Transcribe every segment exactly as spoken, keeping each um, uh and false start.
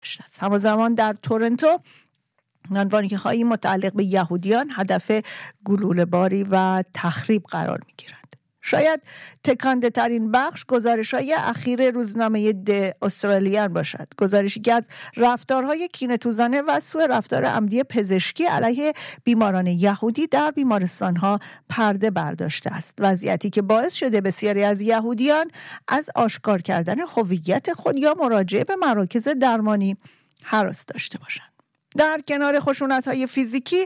گذاشته است. همزمان در تورنتو عنوانی که خواهی متعلق به یهودیان هدف گلوله‌باری و تخریب قرار می‌گیرد. شاید تکانده ترین بخش گزارش‌های اخیر روزنامه د استرالیان باشد. گزارشی که از رفتارهای کینه‌توزانه و سوء رفتار عمدی پزشکی علیه بیماران یهودی در بیمارستان‌ها پرده برداشته است. وضعیتی که باعث شده بسیاری از یهودیان از آشکار کردن هویت خود یا مراجعه به مراکز درمانی هراس داشته باشند. در کنار خشونت‌های فیزیکی،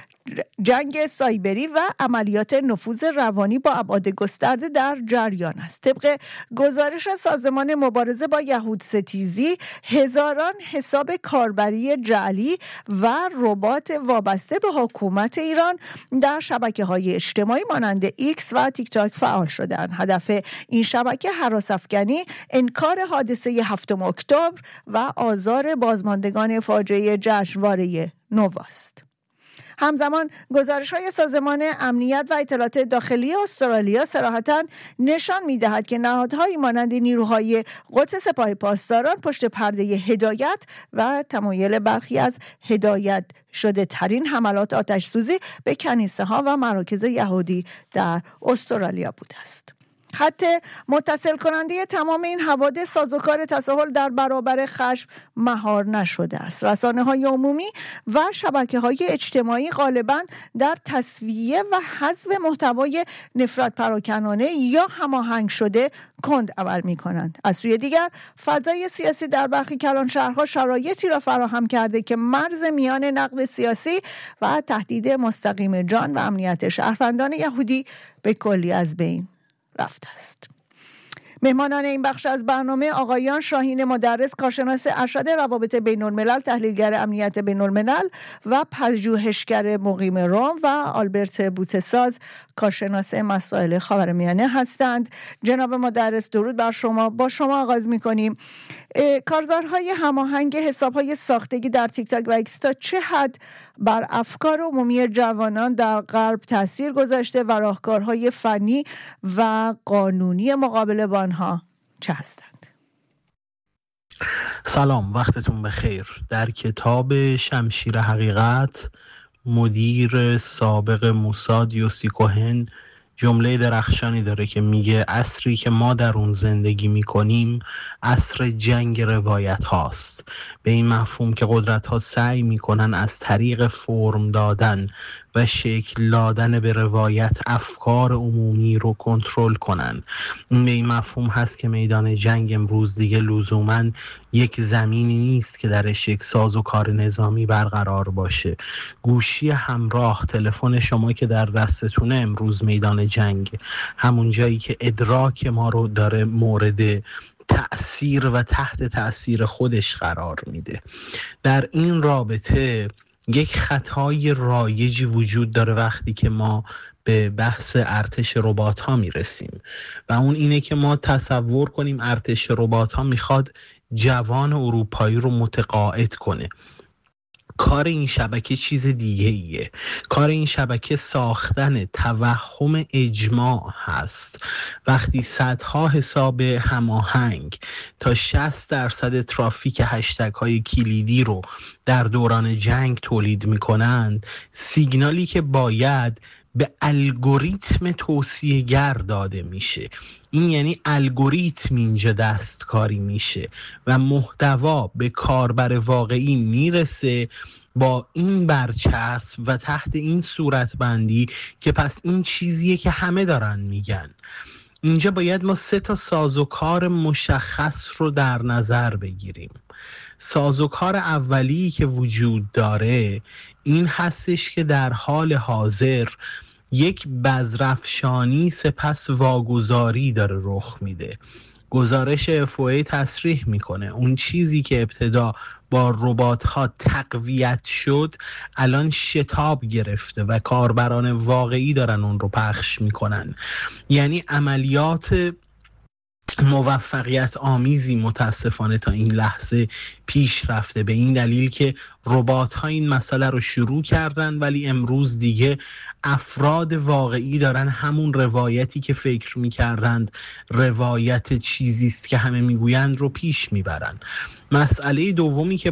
جنگ سایبری و عملیات نفوذ روانی با ابعاد گسترده در جریان است. طبق گزارش سازمان مبارزه با یهود ستیزی، هزاران حساب کاربری جعلی و ربات وابسته به حکومت ایران در شبکه‌های اجتماعی مانند ایکس و تیک تاک فعال شدند. هدف این شبکه هراس‌افکنی، انکار حادثه هفتم اکتبر و آزار بازماندگان فاجعه جشنواره نوواست. همزمان گزارش‌های سازمان امنیت و اطلاعات داخلی استرالیا صراحتاً نشان می‌دهد که نهادهایی مانند نیروهای قدس سپاه پاسداران پشت پرده هدایت و تمایل برخی از هدایت شده ترین حملات آتش‌سوزی به کنیسه‌ها و مراکز یهودی در استرالیا بوده است. خط متصل کننده تمام این حوادث سازوکار تساهل در برابر خشم مهار نشده است. رسانه‌های عمومی و شبکه‌های اجتماعی غالباً در تسویه و حذف محتوای نفرت پراکنانه یا هماهنگ شده کند عمل می‌کنند. از سوی دیگر فضای سیاسی در برخی کلان شهرها شرایطی را فراهم کرده که مرز میان نقد سیاسی و تهدید مستقیم جان و امنیت شهروندان یهودی به کلی از بین رفته است. مهمانان این بخش از برنامه آقایان شاهین مدرس، کارشناس ارشد روابط بین الملل، تحلیلگر امنیت بین الملل و پژوهشگر مقیم روم، و آلبرت بوتساز، کارشناس مسائل خاورمیانه هستند. جناب مدرس درود بر شما. با شما آغاز می‌کنیم. کارزارهای هماهنگ حساب‌های ساختگی در تیک تاک و ایکس تا چه حد بر افکار عمومی جوانان در غرب تاثیر گذاشته و راهکارهای فنی و قانونی مقابله با آنها چه هستند؟ سلام، وقتتون بخیر. در کتاب شمشیر حقیقت، مدیر سابق موساد یوسی کوهن جمله درخشانی داره که میگه عصری که ما در اون زندگی میکنیم عصر جنگ روایت هاست، به این مفهوم که قدرت ها سعی میکنن از طریق فرم دادن و شکل دادن به روایت افکار عمومی رو کنترل کنن. این به این مفهوم هست که میدان جنگ امروز دیگه لزوماً یک زمینی نیست که درش یک ساز و کار نظامی برقرار باشه. گوشی همراه، تلفن شما که در دستتونه امروز میدان جنگ، همون جایی که ادراک ما رو داره مورد تأثیر و تحت تأثیر خودش قرار میده. در این رابطه یک خطای رایجی وجود داره وقتی که ما به بحث ارتش ربات ها میرسیم، و اون اینه که ما تصور کنیم ارتش ربات ها میخواد جوان اروپایی رو متقاعد کنه. کار این شبکه چیز دیگه ایه. کار این شبکه ساختن توهم اجماع هست. وقتی صدها حساب هماهنگ تا شصت درصد ترافیک هشتگ های کلیدی رو در دوران جنگ تولید میکنند، سیگنالی که باید به الگوریتم توصیه گر داده میشه. این یعنی الگوریتم اینجا دستکاری میشه و محتوا به کاربر واقعی میرسه با این برچسب و تحت این صورتبندی که پس این چیزیه که همه دارن میگن. اینجا باید ما سه تا سازوکار مشخص رو در نظر بگیریم. سازوکار اولی که وجود داره این هستش که در حال حاضر یک بذرافشانی سپس واگذاری داره رخ میده. گزارش اف او ای تصریح میکنه اون چیزی که ابتدا با ربات ها تقویت شد الان شتاب گرفته و کاربران واقعی دارن اون رو پخش میکنن. یعنی عملیات موفقیت آمیزی متاسفانه تا این لحظه پیش رفته، به این دلیل که ربات ها این مسئله رو شروع کردن، ولی امروز دیگه افراد واقعی دارن همون روایتی که فکر میکردند روایت چیزیست که همه میگویند رو پیش میبرن. مسئله دومی که